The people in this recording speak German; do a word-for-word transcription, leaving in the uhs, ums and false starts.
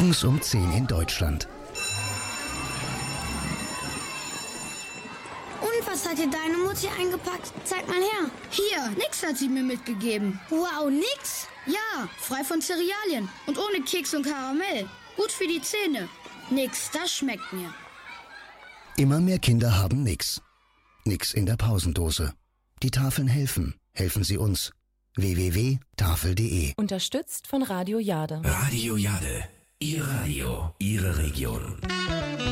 Morgens um zehn in Deutschland. Und was hat dir deine Mutti eingepackt? Zeig mal her. Hier, nix hat sie mir mitgegeben. Wow, nix? Ja, frei von Cerealien und ohne Keks und Karamell. Gut für die Zähne. Nix, das schmeckt mir. Immer mehr Kinder haben nix. Nix in der Pausendose. Die Tafeln helfen. Helfen Sie uns. w w w punkt tafel punkt de. Unterstützt von Radio Jade. Radio Jade. Ihr Radio, Ihre Region.